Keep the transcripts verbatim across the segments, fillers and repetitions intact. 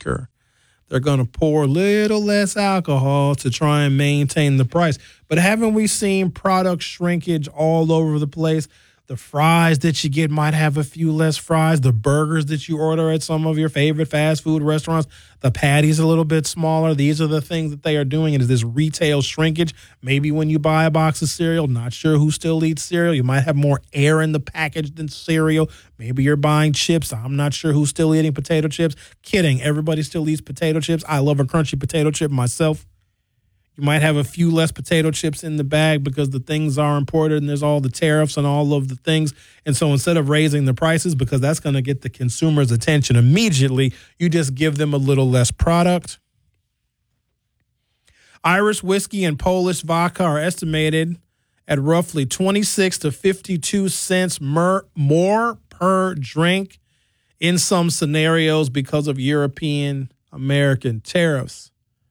weaker. They're going to pour a little less alcohol to try and maintain the price. But haven't we seen product shrinkage all over the place? The fries that you get might have a few less fries. The burgers that you order at some of your favorite fast food restaurants, the patty's a little bit smaller. These are the things that they are doing. It is this retail shrinkage. Maybe when you buy a box of cereal, not sure who still eats cereal. You might have more air in the package than cereal. Maybe you're buying chips. I'm not sure who's still eating potato chips. Kidding. Everybody still eats potato chips. I love a crunchy potato chip myself. You might have a few less potato chips in the bag because the things are imported and there's all the tariffs and all of the things. And so instead of raising the prices, because that's going to get the consumer's attention immediately, you just give them a little less product. Irish whiskey and Polish vodka are estimated at roughly twenty-six to fifty-two cents mer- more per drink in some scenarios because of European American tariffs.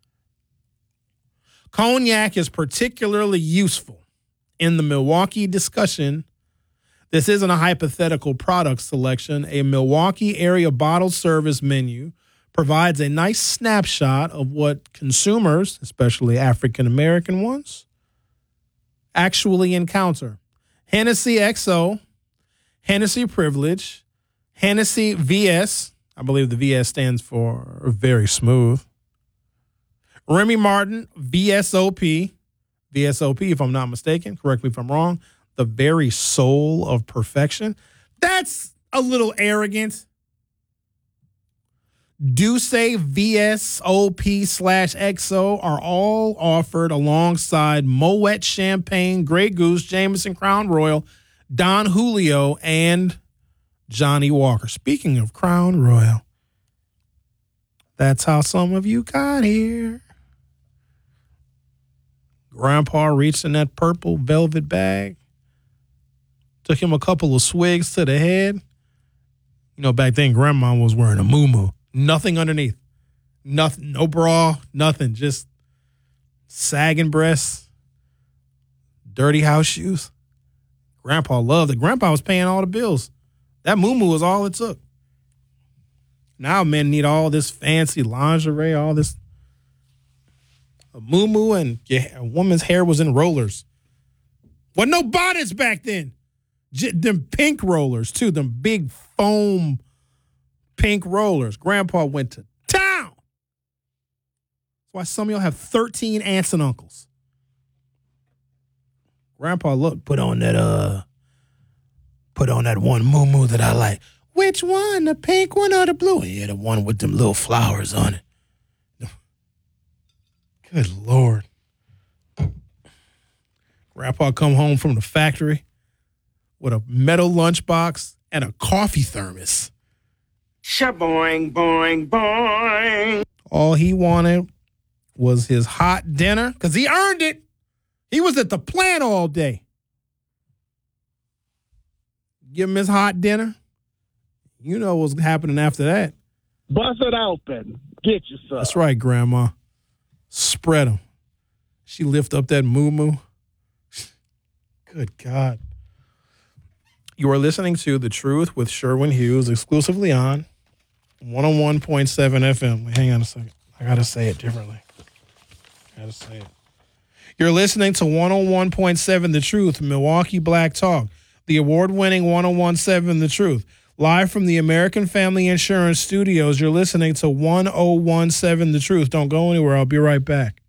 Cognac is particularly useful in the Milwaukee discussion. This isn't a hypothetical product selection. A Milwaukee area bottle service menu provides a nice snapshot of what consumers, especially African-American ones, actually encounter. Hennessy X O, Hennessy Privilege, Hennessy V S, I believe the V S stands for very smooth, Remy Martin, V S O P, V S O P, if I'm not mistaken, correct me if I'm wrong, the very soul of perfection. That's a little arrogant. Douce, V S O P slash X O are all offered alongside Moet Champagne, Grey Goose, Jameson, Crown Royal, Don Julio, and Johnny Walker. Speaking of Crown Royal, that's how some of you got here. Grandpa reached in that purple velvet bag, took him a couple of swigs to the head. You know, back then, Grandma was wearing a muumuu. Nothing underneath. Nothing, no bra, nothing. Just sagging breasts, dirty house shoes. Grandpa loved it. Grandpa was paying all the bills. That muumuu was all it took. Now men need all this fancy lingerie, all this. A muumuu and yeah, a woman's hair was in rollers. Wasn't no bonnets back then. J- them pink rollers, too. Them big foam pink rollers. Grandpa went to town. That's why some of y'all have thirteen aunts and uncles. Grandpa, look, put on that, uh, put on that one muumuu that I like. Which one? The pink one or the blue? Yeah, the one with them little flowers on it. Good Lord. Grandpa come home from the factory with a metal lunchbox and a coffee thermos. Shaboing, boing, boing. All he wanted was his hot dinner because he earned it. He was at the plant all day. Give him his hot dinner. You know what's happening after that. Bust it open. Get you some. That's right, Grandma. Spread them. She lift up that muumuu. Good God. You are listening to The Truth with Sherwin Hughes, exclusively on one oh one point seven F M. Wait, hang on a second. I got to say it differently. I got to say it. You're listening to one oh one point seven The Truth, Milwaukee Black Talk, the award-winning one oh one point seven The Truth. Live from the American Family Insurance Studios, you're listening to one oh one point seven The Truth. Don't go anywhere. I'll be right back.